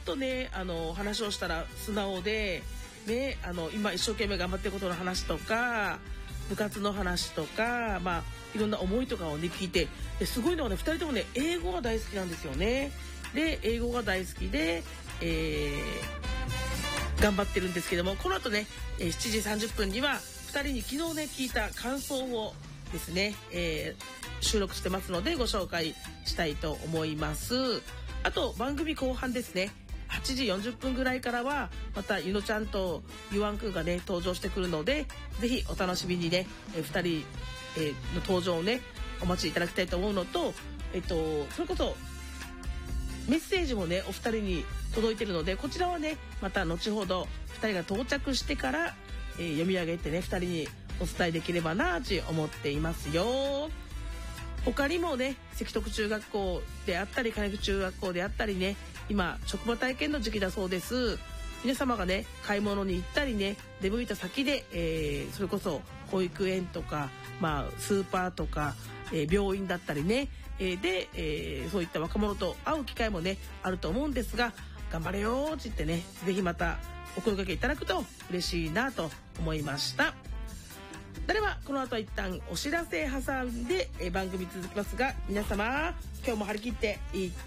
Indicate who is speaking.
Speaker 1: とね話をしたら素直でね、今一生懸命頑張ってることの話とか部活の話とか、いろんな思いとかをね聞いて、ですごいのはね、2人ともね英語が大好きなんですよね。で英語が大好きで、頑張ってるんですけども、この後ね7時30分には2人に昨日ね聞いた感想をですね、収録してますのでご紹介したいと思います。あと番組後半ですね、8時40分ぐらいからはまたゆのちゃんとゆわんくんがね登場してくるので、ぜひお楽しみにね、2人、の登場をねお待ちいただきたいと思うのと、それこそメッセージもねお二人に届いてるので、こちらはねまた後ほど2人が到着してから、読み上げてね2人にお伝えできればなと思っていますよ。他にもね関徳中学校であったり金具中学校であったりね、今職場体験の時期だそうです。皆様がね買い物に行ったりね出向いた先で、それこそ保育園とか、スーパーとか、病院だったりね、で、そういった若者と会う機会もねあると思うんですが、頑張れよって言ってね、ぜひまたお声掛けいただくと嬉しいなと思いました。ではこの後は一旦お知らせ挟んで、番組続きますが、皆様今日も張り切っていって